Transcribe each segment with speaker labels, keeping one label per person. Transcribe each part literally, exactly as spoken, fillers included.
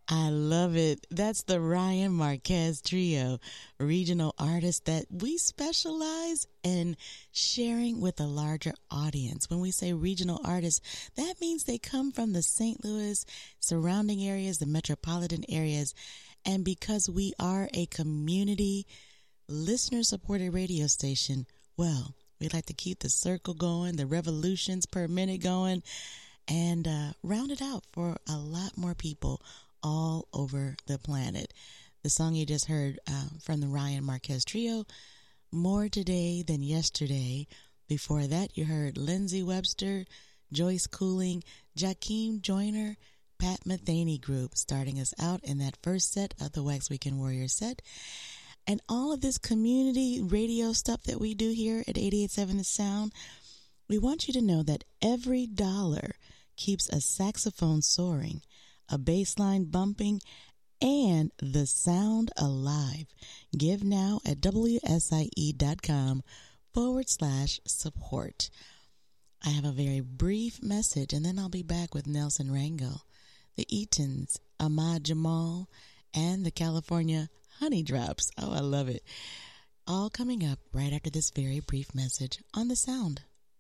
Speaker 1: I love it. That's the Ryan Marquez Trio, regional artists that we specialize in sharing with a larger audience. When we say regional artists, that means they come from the Saint Louis surrounding areas, the metropolitan areas. And because we are a community listener-supported radio station, well, we like to keep the circle going, the revolutions per minute going, and uh, round it out for a lot more people all over the planet. The song you just heard uh, from the Ryan Marquez Trio, More Today Than Yesterday. Before that, you heard Lindsey Webster, Joyce Cooling, Jakeem Joyner, Pat Metheny Group, starting us out in that first set of the Wax Weekend Warrior set. And all of this community radio stuff that we do here at eighty-eight point seven The Sound, we want you to know that every dollar keeps a saxophone soaring, a bass line bumping, and the sound alive. Give now at WSIE.com forward slash support. I have a very brief message, and then I'll be back with Nelson Rangel, the Eatons, Ahmad Jamal, and the California Honey Drops. Oh, I love it. All coming up right after this very brief message on The Sound.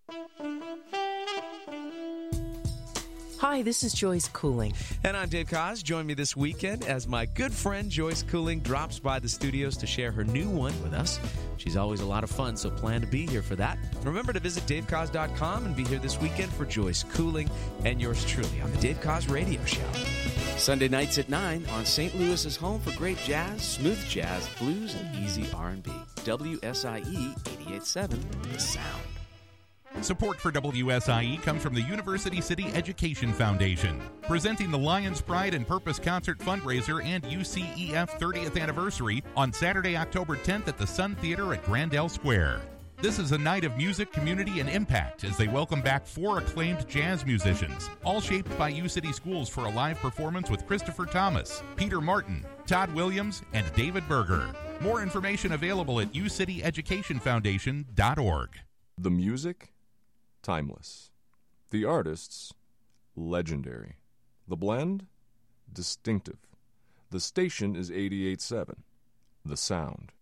Speaker 2: Hi, this is Joyce Cooling.
Speaker 3: And I'm Dave Koz. Join me this weekend as my good friend Joyce Cooling drops by the studios to share her new one with us. She's always a lot of fun, so plan to be here for that. Remember to visit dave koz dot com and be here this weekend for Joyce Cooling and yours truly on the Dave Koz Radio Show. Sunday nights at nine on Saint Louis's home for great jazz, smooth jazz, blues, and easy R and B. W S I E eighty-eight point seven, The Sound.
Speaker 4: Support for W S I E comes from the University City Education Foundation, presenting the Lions Pride and Purpose Concert Fundraiser and U C E F thirtieth Anniversary on Saturday, October tenth at the Sun Theater at Grandel Square. This is a night of music, community, and impact as they welcome back four acclaimed jazz musicians, all shaped by U-City Schools for a live performance with Christopher Thomas, Peter Martin, Todd Williams, and David Berger. More information available at u city education foundation dot org.
Speaker 5: The music, timeless. The artists, legendary. The blend, distinctive. The station is eighty-eight point seven, The Sound.